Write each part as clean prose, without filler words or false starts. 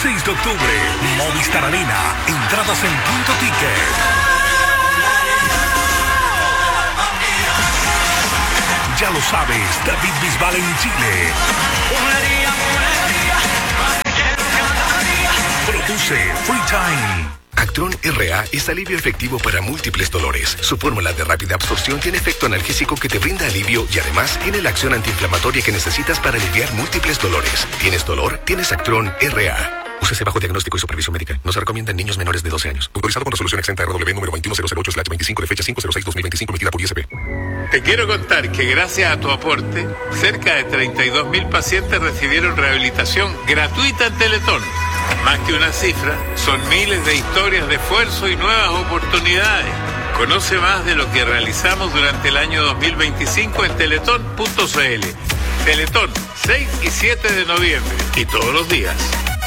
6 de octubre, Movistar Arena. Entradas en Punto Ticket. Ya lo sabes, David Bisbal en Chile. Produce Free Time. Actron RA es alivio efectivo para múltiples dolores. Su fórmula de rápida absorción tiene efecto analgésico que te brinda alivio y además tiene la acción antiinflamatoria que necesitas para aliviar múltiples dolores. ¿Tienes dolor? Tienes Actron RA. Úsese bajo diagnóstico y supervisión médica. No se recomienda en niños menores de 12 años. Autorizado con resolución exenta RW número 21008/25 de fecha 5/06/2025 emitida por ISP. Te quiero contar que gracias a tu aporte, cerca de 32.000 pacientes recibieron rehabilitación gratuita en Teletón. Más que una cifra, son miles de historias de esfuerzo y nuevas oportunidades. Conoce más de lo que realizamos durante el año 2025 en teletón.cl. Teletón, 6 y 7 de noviembre. Y todos los días.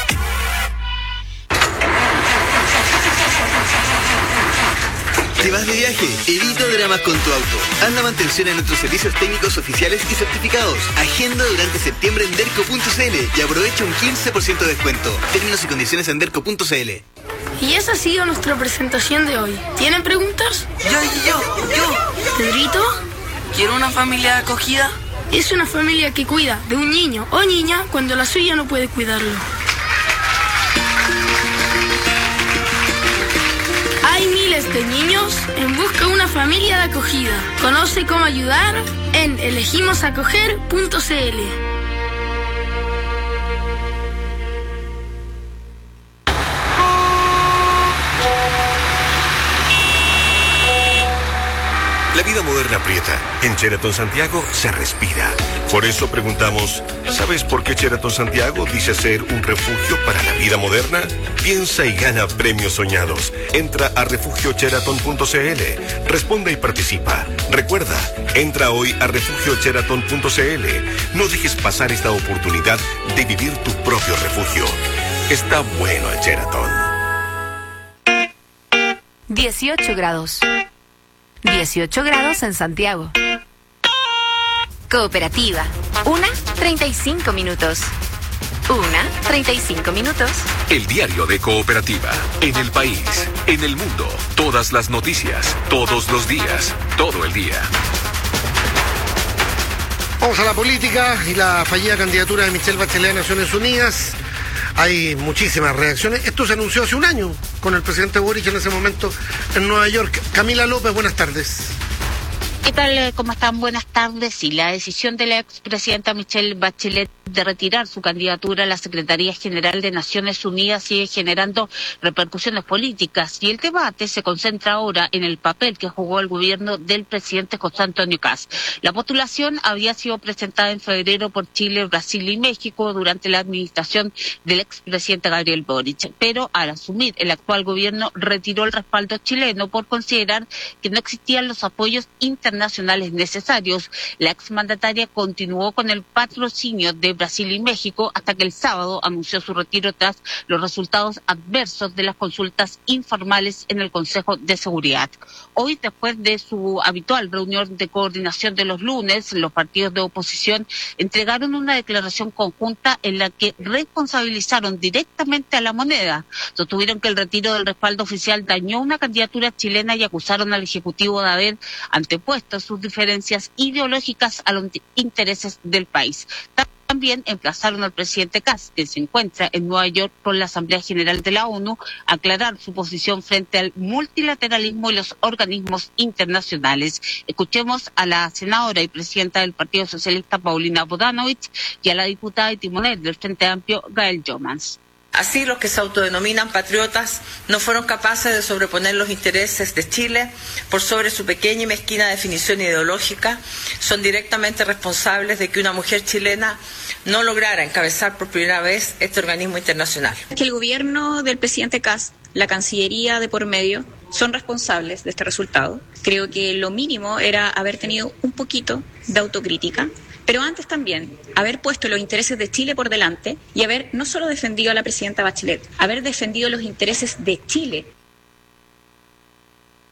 ¿Te vas de viaje? Evita dramas con tu auto. Haz la mantención en nuestros servicios técnicos oficiales y certificados. Agenda durante septiembre en derco.cl y aprovecha un 15% de descuento. Términos y condiciones en derco.cl. Y esa ha sido nuestra presentación de hoy. ¿Tienen preguntas? Yo. ¿Pedrito? ¿Quiero una familia de acogida? Es una familia que cuida de un niño o niña cuando la suya no puede cuidarlo. Hay miles de niños en busca de una familia de acogida. Conoce cómo ayudar en elegimosacoger.cl. La vida moderna aprieta. En Sheraton Santiago se respira. Por eso preguntamos, ¿sabes por qué Sheraton Santiago dice ser un refugio para la vida moderna? Piensa y gana premios soñados. Entra a refugiosheraton.cl. Responde y participa. Recuerda, entra hoy a refugiosheraton.cl. No dejes pasar esta oportunidad de vivir tu propio refugio. Está bueno el Sheraton. 18 grados. 18 grados en Santiago. Cooperativa. 1:35 minutos. 1:35 minutos. El diario de Cooperativa. En el país, en el mundo. Todas las noticias, todos los días, todo el día. Vamos a la política y la fallida candidatura de Michelle Bachelet a Naciones Unidas. Hay muchísimas reacciones. Esto se anunció hace un año con el presidente Boric en ese momento en Nueva York. Camila López, buenas tardes. ¿Qué tal? ¿Cómo están? Buenas tardes. Y la decisión de la expresidenta Michelle Bachelet de retirar su candidatura a la Secretaría General de Naciones Unidas sigue generando repercusiones políticas y el debate se concentra ahora en el papel que jugó el gobierno del presidente José Antonio Kast. La postulación había sido presentada en febrero por Chile, Brasil y México durante la administración del expresidente Gabriel Boric, pero al asumir el actual gobierno retiró el respaldo chileno por considerar que no existían los apoyos internacionales necesarios. La exmandataria continuó con el patrocinio de Brasil y México hasta que el sábado anunció su retiro tras los resultados adversos de las consultas informales en el Consejo de Seguridad. Hoy, después de su habitual reunión de coordinación de los lunes, los partidos de oposición entregaron una declaración conjunta en la que responsabilizaron directamente a la moneda. Sostuvieron que el retiro del respaldo oficial dañó una candidatura chilena y acusaron al Ejecutivo de haber antepuesto sus diferencias ideológicas a los intereses del país. También emplazaron al presidente Kast, que se encuentra en Nueva York con la Asamblea General de la ONU, a aclarar su posición frente al multilateralismo y los organismos internacionales. Escuchemos a la senadora y presidenta del Partido Socialista, Paulina Bodanovich, y a la diputada y timonel del Frente Amplio, Gael Jomans. Así, los que se autodenominan patriotas no fueron capaces de sobreponer los intereses de Chile por sobre su pequeña y mezquina definición ideológica. Son directamente responsables de que una mujer chilena no lograra encabezar por primera vez este organismo internacional. Que el gobierno del presidente Kast, la Cancillería de por medio, son responsables de este resultado. Creo que lo mínimo era haber tenido un poquito de autocrítica, pero antes también haber puesto los intereses de Chile por delante y haber no solo defendido a la presidenta Bachelet, haber defendido los intereses de Chile.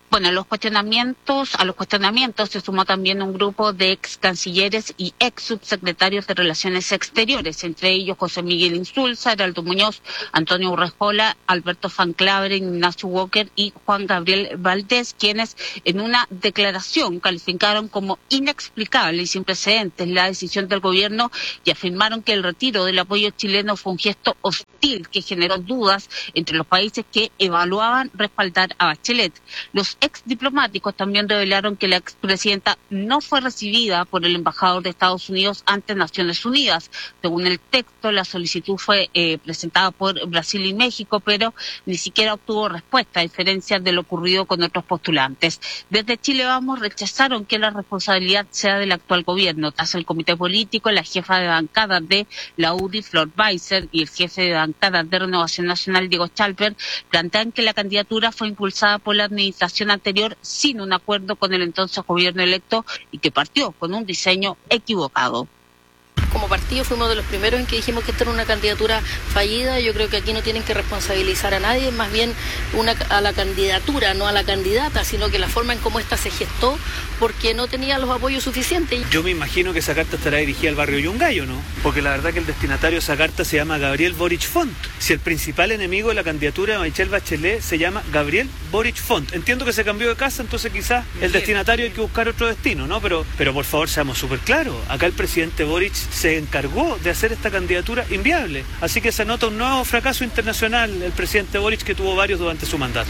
Bueno, a los cuestionamientos se sumó también un grupo de ex cancilleres y ex subsecretarios de Relaciones Exteriores, entre ellos José Miguel Insulza, Heraldo Muñoz, Antonio Urrejola, Alberto Fanclabre, Ignacio Walker y Juan Gabriel Valdés, quienes en una declaración calificaron como inexplicable y sin precedentes la decisión del gobierno y afirmaron que el retiro del apoyo chileno fue un gesto hostil que generó dudas entre los países que evaluaban respaldar a Bachelet. Los ex diplomáticos también revelaron que la expresidenta no fue recibida por el embajador de Estados Unidos ante Naciones Unidas. Según el texto, la solicitud fue presentada por Brasil y México, pero ni siquiera obtuvo respuesta, a diferencia de lo ocurrido con otros postulantes. Desde Chile Vamos rechazaron que la responsabilidad sea del actual gobierno. Tras el comité político, la jefa de bancada de la UDI, Flor Weiser, y el jefe de bancada de Renovación Nacional, Diego Chalper, plantean que la candidatura fue impulsada por la administración anterior sin un acuerdo con el entonces gobierno electo y que partió con un diseño equivocado. Como partido fuimos de los primeros en que dijimos que esta era una candidatura fallida. Yo creo que aquí no tienen que responsabilizar a nadie, más bien a la candidatura, no a la candidata, sino que la forma en cómo esta se gestó, porque no tenía los apoyos suficientes. Yo me imagino que esa carta estará dirigida al barrio Yungay, ¿no? Porque la verdad que el destinatario de esa carta se llama Gabriel Boric Font. Si el principal enemigo de la candidatura de Michelle Bachelet se llama Gabriel Boric Font. Entiendo que se cambió de casa, entonces quizás el destinatario hay que buscar otro destino, ¿no? Pero por favor, seamos súper claros. Acá el presidente Boric se encargó de hacer esta candidatura inviable. Así que se nota un nuevo fracaso internacional el presidente Boric, que tuvo varios durante su mandato.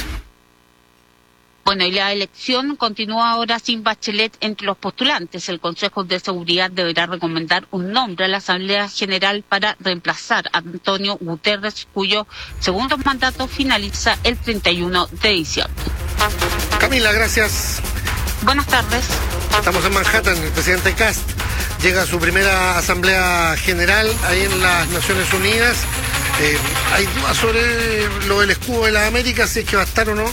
Bueno, y la elección continúa ahora sin Bachelet entre los postulantes. El Consejo de Seguridad deberá recomendar un nombre a la Asamblea General para reemplazar a Antonio Guterres, cuyo segundo mandato finaliza el 31 de diciembre. Camila, gracias. Buenas tardes. Estamos en Manhattan. El presidente Kast llega a su primera Asamblea General ahí en las Naciones Unidas. Hay dudas sobre lo del escudo de las Américas, si es que va a estar o no.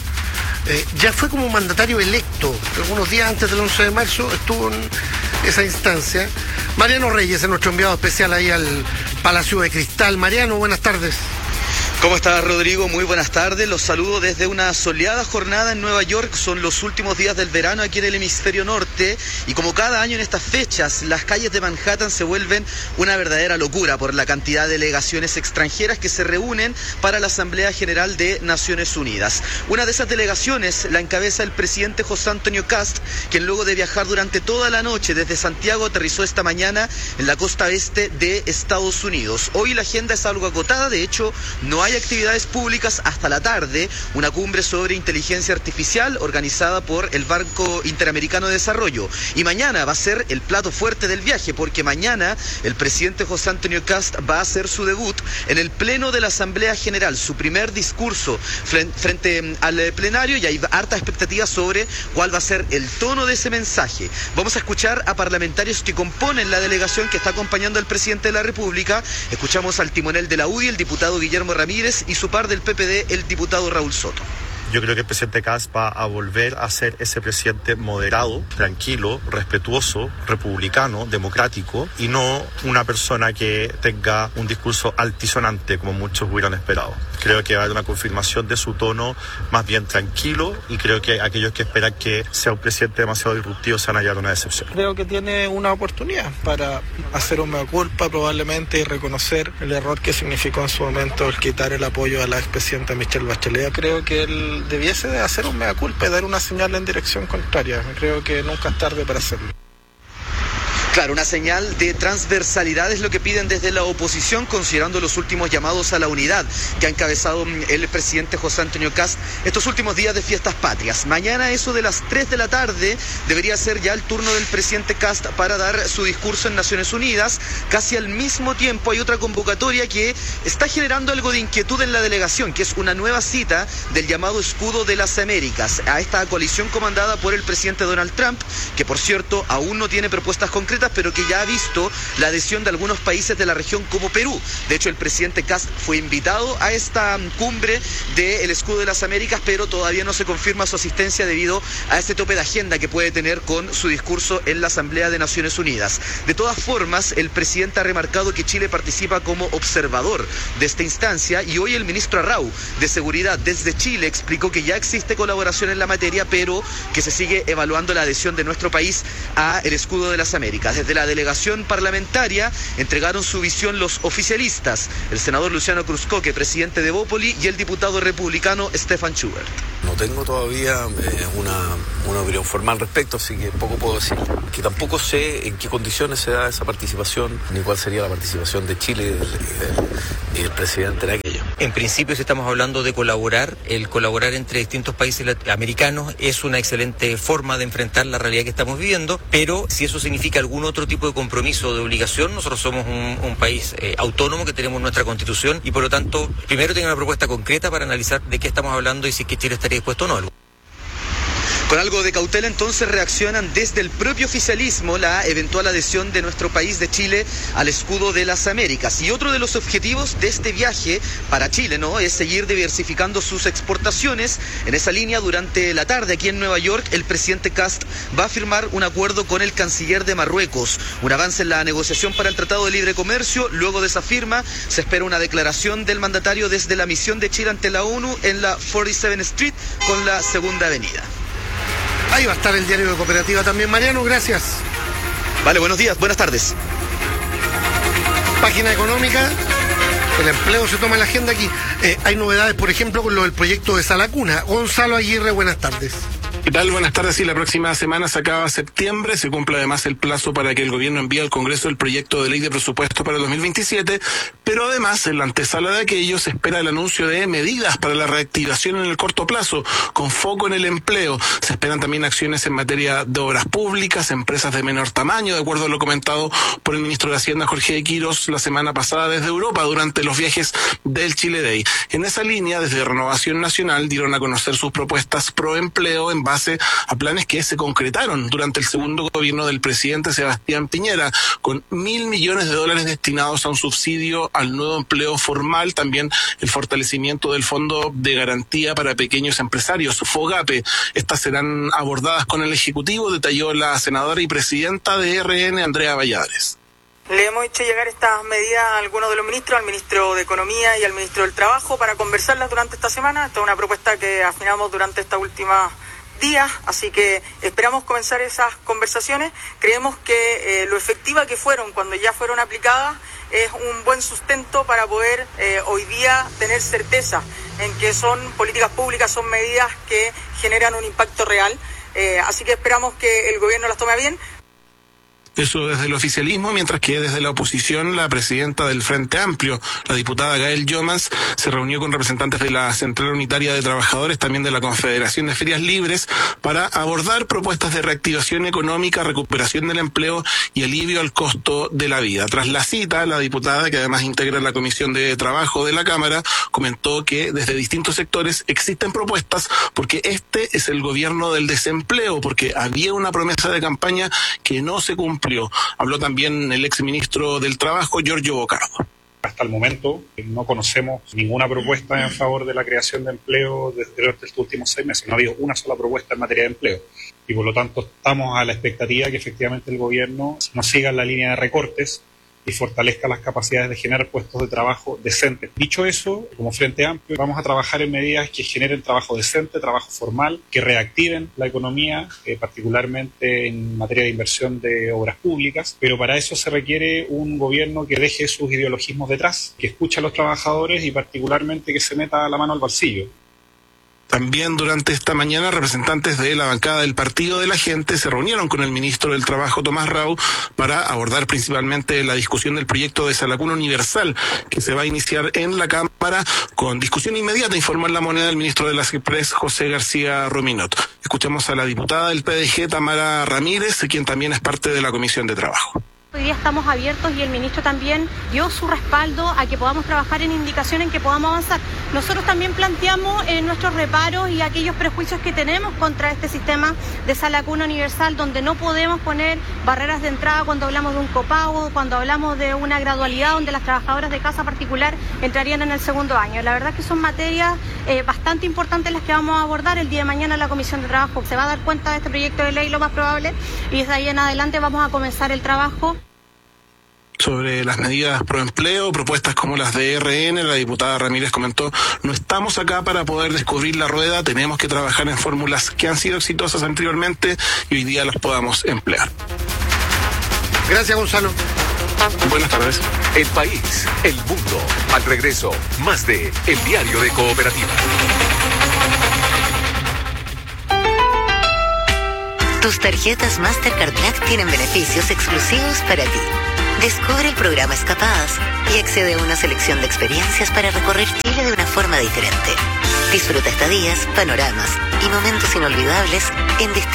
Ya fue como mandatario electo, algunos días antes del 11 de marzo estuvo en esa instancia. Mariano Reyes es nuestro enviado especial ahí al Palacio de Cristal. Mariano, buenas tardes. ¿Cómo estás, Rodrigo? Muy buenas tardes. Los saludo desde una soleada jornada en Nueva York. Son los últimos días del verano aquí en el hemisferio norte. Y como cada año en estas fechas, las calles de Manhattan se vuelven una verdadera locura por la cantidad de delegaciones extranjeras que se reúnen para la Asamblea General de Naciones Unidas. Una de esas delegaciones la encabeza el presidente José Antonio Kast, quien luego de viajar durante toda la noche desde Santiago aterrizó esta mañana en la costa este de Estados Unidos. Hoy la agenda es algo acotada, de hecho no hay actividades públicas hasta la tarde, una cumbre sobre inteligencia artificial organizada por el Banco Interamericano de Desarrollo. Y mañana va a ser el plato fuerte del viaje, porque mañana el presidente José Antonio Kast va a hacer su debut en el Pleno de la Asamblea General, su primer discurso frente al plenario, y hay harta expectativa sobre cuál va a ser el tono de ese mensaje. Vamos a escuchar a parlamentarios que componen la delegación que está acompañando al presidente de la República. Escuchamos al timonel de la UDI, el diputado Guillermo Ramírez, y su par del PPD, el diputado Raúl Soto. Yo creo que el presidente Kast va a volver a ser ese presidente moderado, tranquilo, respetuoso, republicano, democrático, y no una persona que tenga un discurso altisonante como muchos hubieran esperado. Creo que va a haber una confirmación de su tono más bien tranquilo, y creo que aquellos que esperan que sea un presidente demasiado disruptivo se van a llevar una decepción. Creo que tiene una oportunidad para hacer un mea culpa probablemente y reconocer el error que significó en su momento el quitar el apoyo a la expresidenta Michelle Bachelet. Creo que él debiese de hacer un mea culpa y dar una señal en dirección contraria. Creo que nunca es tarde para hacerlo. Claro, una señal de transversalidad es lo que piden desde la oposición, considerando los últimos llamados a la unidad que ha encabezado el presidente José Antonio Kast estos últimos días de fiestas patrias. Mañana, eso de las 3 de la tarde, debería ser ya el turno del presidente Kast para dar su discurso en Naciones Unidas. Casi al mismo tiempo hay otra convocatoria que está generando algo de inquietud en la delegación, que es una nueva cita del llamado Escudo de las Américas, a esta coalición comandada por el presidente Donald Trump, que por cierto aún no tiene propuestas concretas, concretas, pero que ya ha visto la adhesión de algunos países de la región como Perú. De hecho, el presidente Kast fue invitado a esta cumbre del Escudo de las Américas, pero todavía no se confirma su asistencia debido a este tope de agenda que puede tener con su discurso en la Asamblea de Naciones Unidas. De todas formas, el presidente ha remarcado que Chile participa como observador de esta instancia, y hoy el ministro Arrau de Seguridad desde Chile explicó que ya existe colaboración en la materia, pero que se sigue evaluando la adhesión de nuestro país a el Escudo de las Américas. Desde la delegación parlamentaria entregaron su visión los oficialistas, el senador Luciano Cruzcoque, presidente de Bópoli, y el diputado republicano Stefan Schubert. No tengo todavía una opinión formal al respecto, así que poco puedo decir. Que tampoco sé en qué condiciones se da esa participación, ni cuál sería la participación de Chile y el presidente en aquello. En principio, si estamos hablando de colaborar, el colaborar entre distintos países americanos es una excelente forma de enfrentar la realidad que estamos viviendo, pero si eso significa algún otro tipo de compromiso o de obligación, nosotros somos un país autónomo que tenemos nuestra Constitución y por lo tanto, primero tengo una propuesta concreta para analizar de qué estamos hablando y si es que Chile estaría dispuesto o no. Con algo de cautela entonces reaccionan desde el propio oficialismo la eventual adhesión de nuestro país, de Chile, al Escudo de las Américas. Y otro de los objetivos de este viaje para Chile, ¿no?, es seguir diversificando sus exportaciones. En esa línea, durante la tarde aquí en Nueva York, el presidente Kast va a firmar un acuerdo con el canciller de Marruecos, un avance en la negociación para el Tratado de Libre Comercio. Luego de esa firma se espera una declaración del mandatario desde la misión de Chile ante la ONU en la 47th Street con la Segunda Avenida. Ahí va a estar el diario de Cooperativa también. Mariano, gracias. Vale, buenos días, buenas tardes. Página económica, el empleo se toma en la agenda aquí. Hay novedades, por ejemplo, con lo del proyecto de Salacuna. Gonzalo Aguirre, buenas tardes. ¿Qué tal? Buenas tardes. Sí, la próxima semana se acaba septiembre. Se cumple además el plazo para que el gobierno envíe al Congreso el proyecto de ley de presupuesto para el 2027. Pero además, en la antesala de aquello, se espera el anuncio de medidas para la reactivación en el corto plazo, con foco en el empleo. Se esperan también acciones en materia de obras públicas, empresas de menor tamaño, de acuerdo a lo comentado por el ministro de Hacienda, Jorge de Quirós, la semana pasada desde Europa, durante los viajes del Chile Day. En esa línea, desde Renovación Nacional, dieron a conocer sus propuestas pro empleo en base a planes que se concretaron durante el segundo gobierno del presidente Sebastián Piñera, con $1.000 millones destinados a un subsidio al nuevo empleo formal, también el fortalecimiento del Fondo de Garantía para Pequeños Empresarios, FOGAPE. Estas serán abordadas con el Ejecutivo, detalló la senadora y presidenta de RN, Andrea Valladares. Le hemos hecho llegar estas medidas a algunos de los ministros, al ministro de Economía y al ministro del Trabajo, para conversarlas durante esta semana. Esta es una propuesta que afinamos durante esta última días, así que esperamos comenzar esas conversaciones. Creemos que lo efectiva que fueron cuando ya fueron aplicadas es un buen sustento para poder hoy día tener certeza en que son políticas públicas, son medidas que generan un impacto real, así que esperamos que el gobierno las tome bien. Eso desde el oficialismo, mientras que desde la oposición, la presidenta del Frente Amplio, la diputada Gael Yomans, se reunió con representantes de la Central Unitaria de Trabajadores, también de la Confederación de Ferias Libres, para abordar propuestas de reactivación económica, recuperación del empleo y alivio al costo de la vida. Tras la cita, la diputada, que además integra la Comisión de Trabajo de la Cámara, comentó que desde distintos sectores existen propuestas porque este es el gobierno del desempleo, porque había una promesa de campaña que no se cumplió. Habló también el exministro del Trabajo, Giorgio Bocardo. Hasta el momento no conocemos ninguna propuesta en favor de la creación de empleo desde estos últimos 6 meses. No ha habido una sola propuesta en materia de empleo. Y por lo tanto estamos a la expectativa que efectivamente el gobierno no siga la línea de recortes y fortalezca las capacidades de generar puestos de trabajo decentes. Dicho eso, como Frente Amplio, vamos a trabajar en medidas que generen trabajo decente, trabajo formal, que reactiven la economía, particularmente en materia de inversión de obras públicas, pero para eso se requiere un gobierno que deje sus ideologismos detrás, que escuche a los trabajadores y particularmente que se meta la mano al bolsillo. También durante esta mañana, representantes de la bancada del Partido de la Gente se reunieron con el ministro del Trabajo, Tomás Rau, para abordar principalmente la discusión del proyecto de Salacuna Universal, que se va a iniciar en la Cámara con discusión inmediata, informó en La Moneda el ministro de las Express, José García Ruminot. Escuchamos a la diputada del PDG, Tamara Ramírez, quien también es parte de la Comisión de Trabajo. Hoy día estamos abiertos y el ministro también dio su respaldo a que podamos trabajar en indicaciones en que podamos avanzar. Nosotros también planteamos nuestros reparos y aquellos prejuicios que tenemos contra este sistema de sala cuna universal, donde no podemos poner barreras de entrada cuando hablamos de un copago, cuando hablamos de una gradualidad donde las trabajadoras de casa particular entrarían en el segundo año. La verdad es que son materias bastante importantes las que vamos a abordar. El día de mañana la Comisión de Trabajo se va a dar cuenta de este proyecto de ley, lo más probable, y desde ahí en adelante vamos a comenzar el trabajo. Sobre las medidas pro empleo, propuestas como las de RN, la diputada Ramírez comentó: no estamos acá para poder descubrir la rueda, tenemos que trabajar en fórmulas que han sido exitosas anteriormente y hoy día las podamos emplear. Gracias, Gonzalo. Buenas tardes. El país, el mundo. Al regreso, más de El Diario de Cooperativa. Tus tarjetas Mastercard Black tienen beneficios exclusivos para ti. Descubre el programa Escapadas y accede a una selección de experiencias para recorrer Chile de una forma diferente. Disfruta estadías, panoramas y momentos inolvidables en